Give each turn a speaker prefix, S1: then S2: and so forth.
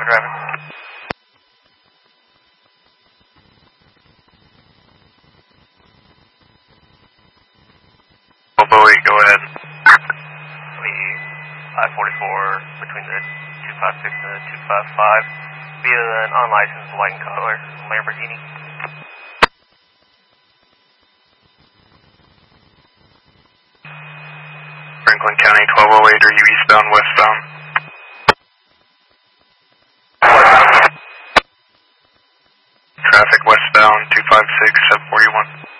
S1: driving.
S2: Bowie, go ahead.
S1: I-44 between the 256 and the 255 via an unlicensed white and color Lamborghini.
S2: Franklin County 1208, are you eastbound, westbound? Traffic westbound 256, 741.